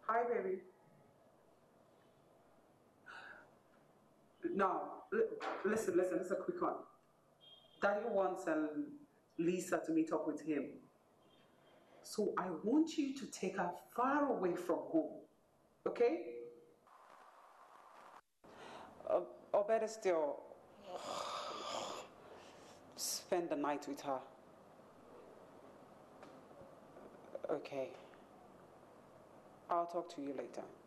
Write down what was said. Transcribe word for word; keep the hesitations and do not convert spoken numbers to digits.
Hi, baby. Now, li- listen, listen, this is a quick one. Daddy wants um, Lisa to meet up with him. So I want you to take her far away from home. Okay? Uh, or better still, spend the night with her. Okay. I'll talk to you later.